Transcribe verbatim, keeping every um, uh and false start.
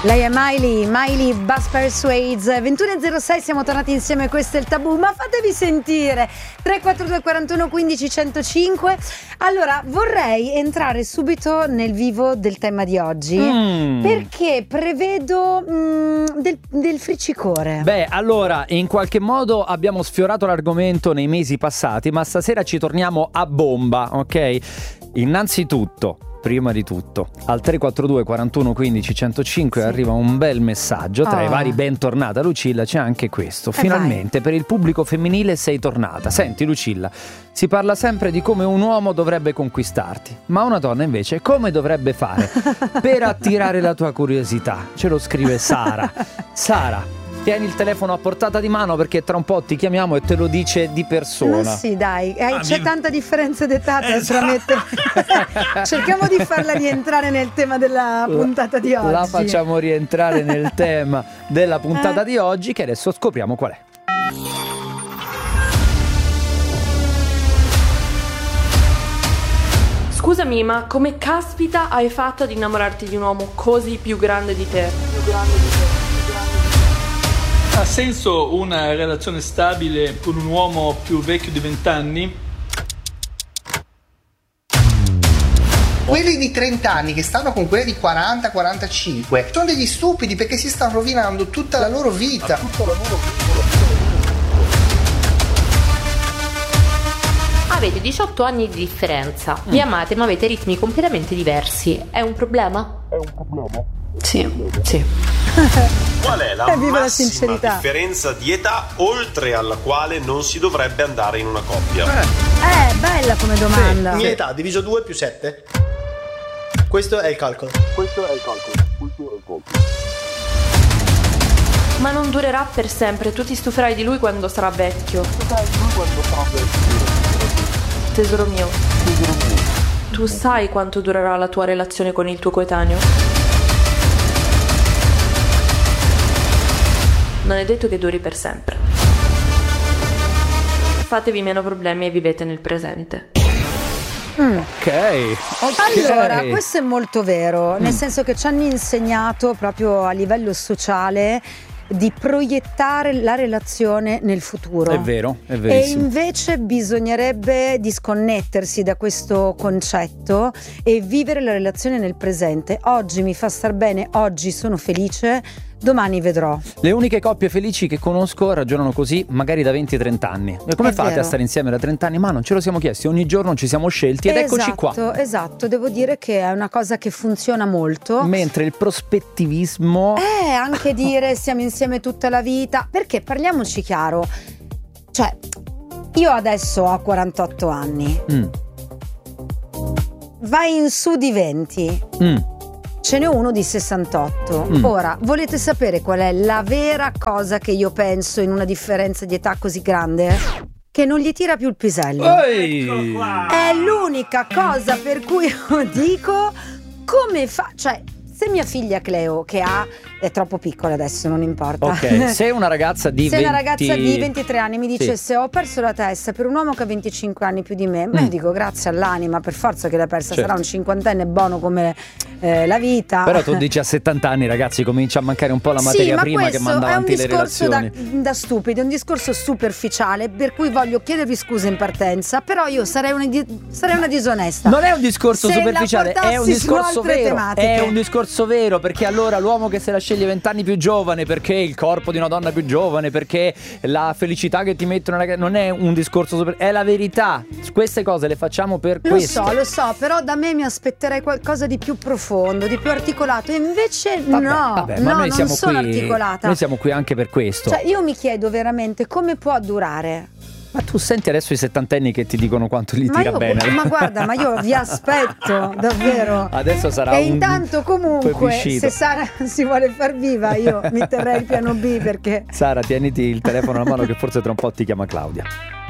Lei è Miley, Miley Buzz Persuades. ventuno e zero sei, siamo tornati insieme, questo è il Tabù, ma fatevi sentire. Tre quattro due quarantuno quindici centocinque. Allora, vorrei entrare subito nel vivo del tema di oggi, mm. perché prevedo mm, del, del friccicore. Beh, allora, in qualche modo abbiamo sfiorato l'argomento nei mesi passati, ma stasera ci torniamo a bomba, ok? Innanzitutto, prima di tutto, al tre quattro due quarantuno quindici centocinque sì. arriva un bel messaggio. Tra oh. i vari bentornata Lucilla c'è anche questo. Finalmente, eh per il pubblico femminile sei tornata. Senti Lucilla, si parla sempre di come un uomo dovrebbe conquistarti, ma una donna invece come dovrebbe fare per attirare la tua curiosità? Ce lo scrive Sara. Sara, tieni il telefono a portata di mano perché tra un po' ti chiamiamo e te lo dice di persona. Ma sì, dai, eh, ah, c'è mi... tanta differenza d'età tra esatto. mettere... Cerchiamo di farla rientrare nel tema della puntata di oggi. La facciamo rientrare nel tema della puntata eh. di oggi, che adesso scopriamo qual è. Scusami, ma come caspita hai fatto ad innamorarti di un uomo così più grande di te? Più grande di te. Ha senso una relazione stabile con un uomo più vecchio di vent'anni? Quelli di trenta anni che stanno con quelli di quaranta quarantacinque sono degli stupidi, perché si stanno rovinando tutta la loro vita. Tutta la loro vita. Avete diciotto anni di differenza, vi amate ma avete ritmi completamente diversi. È un problema? È un problema. Sì, sì. Qual è la eh, massima la differenza di età oltre alla quale non si dovrebbe andare in una coppia? Eh, eh bella come domanda. Sì, mia età diviso due più sette. Questo è il calcolo. Questo è il calcolo. Questo è il calcolo. Ma non durerà per sempre, tu ti stuferai di lui quando sarà vecchio. Tesoro mio, tu sai quanto durerà la tua relazione con il tuo coetaneo? Non è detto che duri per sempre. Fatevi meno problemi e vivete nel presente. Mm. Okay. ok. Allora, questo è molto vero, nel mm. senso che ci hanno insegnato proprio a livello sociale di proiettare la relazione nel futuro. È vero, è E verissimo. invece bisognerebbe disconnettersi da questo concetto e vivere la relazione nel presente. Oggi mi fa star bene, oggi sono felice, domani vedrò. Le uniche coppie felici che conosco ragionano così, magari da venti trenta anni. E come È fate vero. a stare insieme da trenta anni? Ma non ce lo siamo chiesti, ogni giorno ci siamo scelti ed esatto, eccoci qua. Esatto, devo dire che è una cosa che funziona molto. Mentre il prospettivismo... Eh, anche dire siamo insieme tutta la vita, perché parliamoci chiaro, cioè io adesso ho quarantotto anni, Mm. vai in su di venti, Mm. ce n'è uno di sessantotto. Mm. Ora, volete sapere qual è la vera cosa che io penso in una differenza di età così grande? Che non gli tira più il pisello. Ehi! È l'unica cosa per cui io dico come fa, cioè se mia figlia Cleo, che ha è troppo piccola adesso, non importa. Ok, se una ragazza di se venti... una ragazza di ventitré anni mi dicesse Sì. ho perso la testa per un uomo che ha venticinque anni più di me, ma Mm. io dico grazie all'anima, per forza che l'ha persa, Certo. sarà un cinquantenne buono come eh, la vita. Però tu dici a settanta anni, ragazzi, comincia a mancare un po' la materia sì, ma prima che manda avanti le questo è un discorso relazioni. da, da stupidi, è un discorso superficiale, per cui voglio chiedervi scusa in partenza, però io sarei una, di- sarei una disonesta. Non è un discorso Se la superficiale, è un portassi su discorso altre vero. tematiche. È un discorso vero, perché allora l'uomo che se la sceglie vent'anni più giovane, perché il corpo di una donna più giovane, perché la felicità che ti mettono una... non è un discorso super... è la verità. Queste cose le facciamo per Lo questo. so, lo so, però da me mi aspetterei qualcosa di più profondo, di più articolato, e invece Vabbè, no, vabbè, ma no, noi non siamo sono qui, articolata. Noi siamo qui anche per questo. Cioè io mi chiedo veramente come può durare. Ma tu senti adesso i settantenni che ti dicono quanto gli Ma, tira io, bene. ma guarda, ma io vi aspetto davvero. Adesso sarà e un intanto comunque plebiscito. se Sara si vuole far viva io mi terrei il piano B, perché Sara, tieniti il telefono alla mano che forse tra un po' ti chiama Claudia.